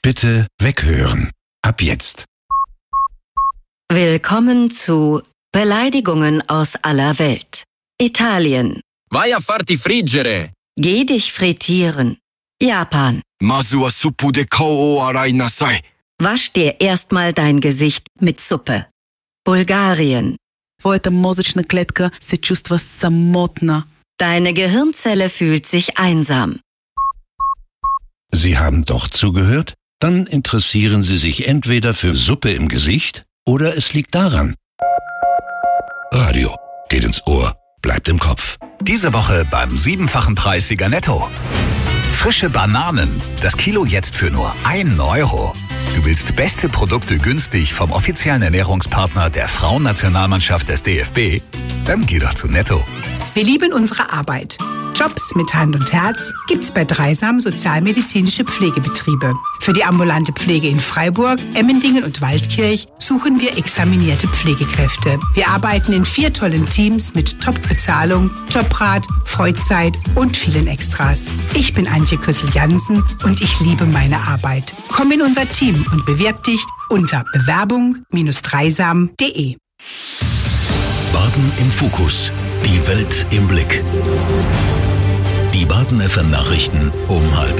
Bitte weghören. Ab jetzt. Willkommen zu Beleidigungen aus aller Welt. Italien. Vai a farti friggere. Geh dich frittieren. Japan. Mazu wa suppu de kao o arai nasai. Wasch dir erstmal dein Gesicht mit Suppe. Bulgarien. Твоята мозъчна клетка се чувства самотна. Deine Gehirnzelle fühlt sich einsam. Sie haben doch zugehört? Dann interessieren Sie sich entweder für Suppe im Gesicht oder es liegt daran. Radio geht ins Ohr, bleibt im Kopf. Diese Woche beim 7-fachen Preis Sieger Netto. Frische Bananen, das Kilo jetzt für nur 1 Euro. Du willst beste Produkte günstig vom offiziellen Ernährungspartner der Frauennationalmannschaft des DFB? Dann geh doch zu Netto. Wir lieben unsere Arbeit. Jobs mit Hand und Herz gibt's bei Dreisam Sozialmedizinische Pflegebetriebe. Für die ambulante Pflege in Freiburg, Emmendingen und Waldkirch suchen wir examinierte Pflegekräfte. Wir arbeiten in 4 tollen Teams mit Top-Bezahlung, Jobrat, Freizeit und vielen Extras. Ich bin Antje Küssel-Jansen und ich liebe meine Arbeit. Komm in unser Team und bewirb dich unter bewerbung-dreisam.de. Baden im Fokus. Die Welt im Blick. Die Baden FM Nachrichten um 12:30.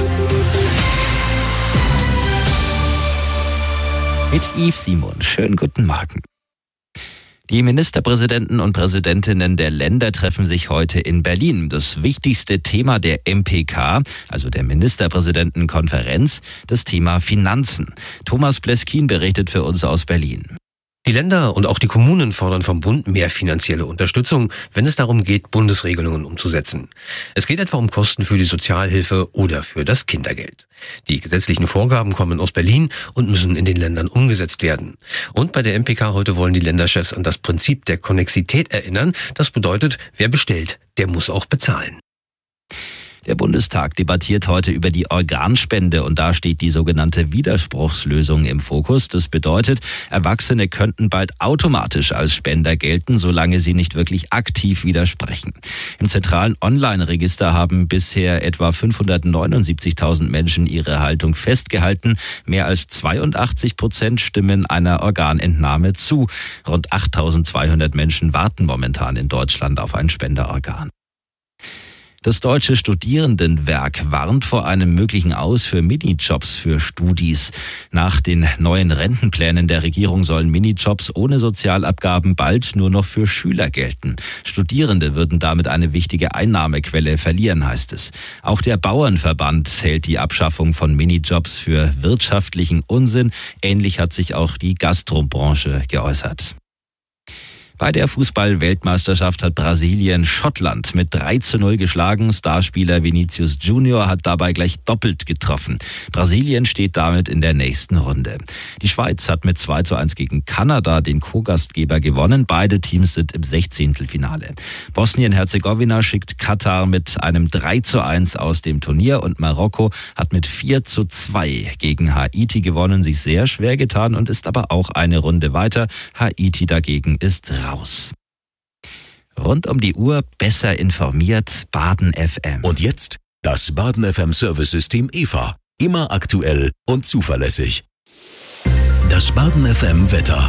Mit Yves Simon. Schönen guten Morgen. Die Ministerpräsidenten und Präsidentinnen der Länder treffen sich heute in Berlin. Das wichtigste Thema der MPK, also der Ministerpräsidentenkonferenz, das Thema Finanzen. Thomas Pleskin berichtet für uns aus Berlin. Die Länder und auch die Kommunen fordern vom Bund mehr finanzielle Unterstützung, wenn es darum geht, Bundesregelungen umzusetzen. Es geht etwa um Kosten für die Sozialhilfe oder für das Kindergeld. Die gesetzlichen Vorgaben kommen aus Berlin und müssen in den Ländern umgesetzt werden. Und bei der MPK heute wollen die Länderchefs an das Prinzip der Konnexität erinnern. Das bedeutet, wer bestellt, der muss auch bezahlen. Der Bundestag debattiert heute über die Organspende und da steht die sogenannte Widerspruchslösung im Fokus. Das bedeutet, Erwachsene könnten bald automatisch als Spender gelten, solange sie nicht wirklich aktiv widersprechen. Im zentralen Online-Register haben bisher etwa 579.000 Menschen ihre Haltung festgehalten. Mehr als 82% stimmen einer Organentnahme zu. Rund 8.200 Menschen warten momentan in Deutschland auf ein Spenderorgan. Das Deutsche Studierendenwerk warnt vor einem möglichen Aus für Minijobs für Studis. Nach den neuen Rentenplänen der Regierung sollen Minijobs ohne Sozialabgaben bald nur noch für Schüler gelten. Studierende würden damit eine wichtige Einnahmequelle verlieren, heißt es. Auch der Bauernverband hält die Abschaffung von Minijobs für wirtschaftlichen Unsinn. Ähnlich hat sich auch die Gastrobranche geäußert. Bei der Fußball-Weltmeisterschaft hat Brasilien Schottland mit 3:0 geschlagen. Starspieler Vinicius Junior hat dabei gleich doppelt getroffen. Brasilien steht damit in der nächsten Runde. Die Schweiz hat mit 2:1 gegen Kanada den Co-Gastgeber gewonnen. Beide Teams sind im 16. Finale. Bosnien-Herzegowina schickt Katar mit einem 3:1 aus dem Turnier und Marokko hat mit 4:2 gegen Haiti gewonnen, sich sehr schwer getan und ist aber auch eine Runde weiter. Haiti dagegen ist raus. Rund um die Uhr besser informiert, Baden FM. Und jetzt das Baden FM Service-System EVA. Immer aktuell und zuverlässig. Das Baden FM Wetter.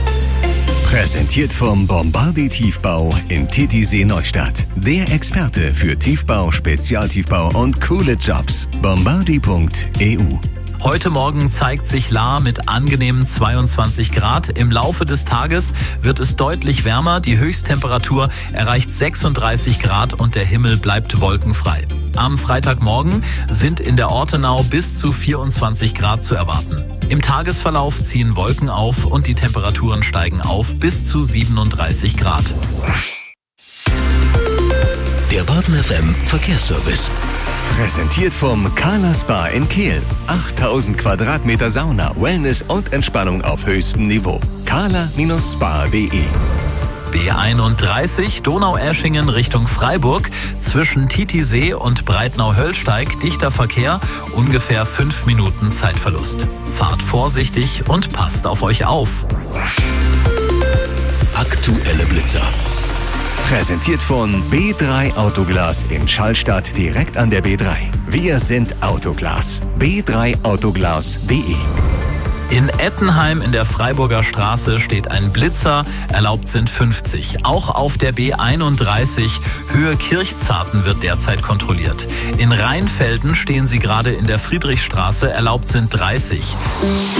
Präsentiert vom Bombardier Tiefbau in Titisee Neustadt. Der Experte für Tiefbau, Spezialtiefbau und coole Jobs. Bombardier.eu. Heute Morgen zeigt sich Lahr mit angenehmen 22 Grad. Im Laufe des Tages wird es deutlich wärmer. Die Höchsttemperatur erreicht 36 Grad und der Himmel bleibt wolkenfrei. Am Freitagmorgen sind in der Ortenau bis zu 24 Grad zu erwarten. Im Tagesverlauf ziehen Wolken auf und die Temperaturen steigen auf bis zu 37 Grad. Der Baden FM Verkehrsservice. Präsentiert vom Carla Spa in Kehl. 8000 Quadratmeter Sauna, Wellness und Entspannung auf höchstem Niveau. carla-spa.de. B31 Donaueschingen Richtung Freiburg. Zwischen Titisee und Breitnau-Höllsteig dichter Verkehr, ungefähr 5 Minuten Zeitverlust. Fahrt vorsichtig und passt auf euch auf. Aktuelle Blitzer. Präsentiert von B3 Autoglas in Schallstadt direkt an der B3. Wir sind Autoglas. b3autoglas.de. In Ettenheim in der Freiburger Straße steht ein Blitzer, erlaubt sind 50. Auch auf der B31 Höhe Kirchzarten wird derzeit kontrolliert. In Rheinfelden stehen sie gerade in der Friedrichstraße, erlaubt sind 30.